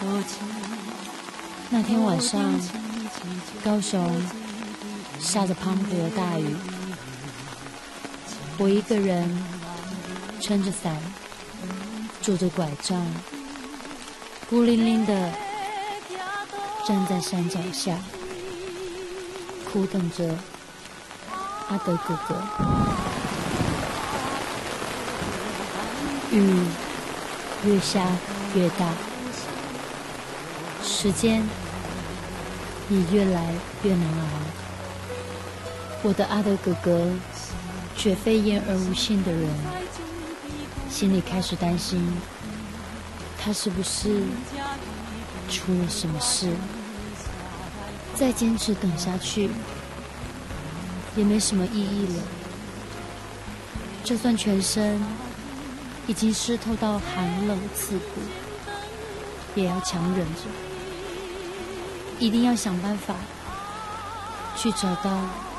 那天晚上，高雄下着滂沱的大雨，我一个人撑着伞，拄着拐杖，孤零零的站在山脚下，苦等着阿德哥哥。雨越下越大，时间也越来越难熬。我的阿德哥哥绝非言而无信的人，心里开始担心，他是不是出了什么事？再坚持等下去也没什么意义了，就算全身已经湿透到寒冷刺骨，也要强忍着，一定要想办法去找到